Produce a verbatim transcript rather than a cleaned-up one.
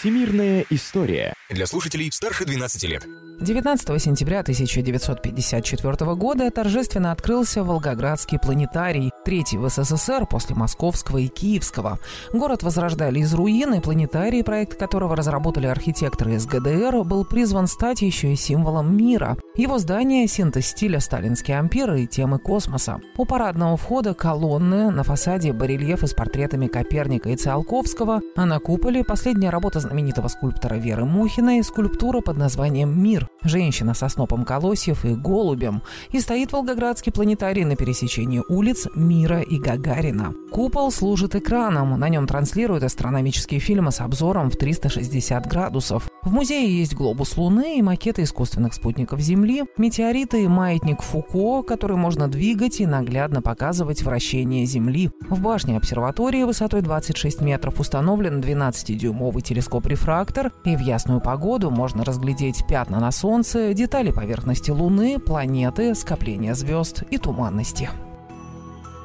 Всемирная история. Для слушателей старше двенадцати лет. девятнадцатого сентября тысяча девятьсот пятьдесят четвёртого года торжественно открылся Волгоградский планетарий, третий в СССР после Московского и Киевского. Город возрождали из руин, и планетарий, проект которого разработали архитекторы из ГДР, был призван стать еще и символом мира. Его здание – синтез стиля сталинский ампир и темы космоса. У парадного входа колонны, на фасаде барельефы с портретами Коперника и Циолковского, а на куполе последняя работа знаменитого скульптора Веры Мухиной – скульптура под названием «Мир». Женщина со снопом колосьев и голубем. И стоит Волгоградский планетарий на пересечении улиц Мира и Гагарина. Купол служит экраном. На нем транслируют астрономические фильмы с обзором в триста шестьдесят градусов. В музее есть глобус Луны и макеты искусственных спутников Земли, метеориты и маятник Фуко, который можно двигать и наглядно показывать вращение Земли. В башне обсерватории высотой двадцать шесть метров установлен двенадцатидюймовый телескоп-рефрактор, и в ясную погоду можно разглядеть пятна на Солнце, детали поверхности Луны, планеты, скопления звезд и туманности.